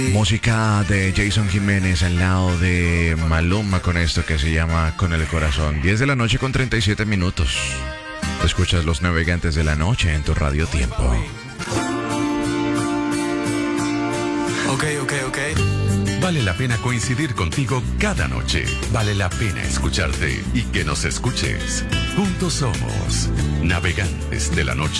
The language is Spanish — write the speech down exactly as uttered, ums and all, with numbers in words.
Música de Jason Jiménez al lado de Maluma con esto que se llama Con el Corazón. diez de la noche con treinta y siete minutos. Escuchas Los Navegantes de la Noche en tu Radio Tiempo. Ok, ok, ok. Vale la pena coincidir contigo cada noche. Vale la pena escucharte y que nos escuches. Juntos somos Navegantes de la Noche.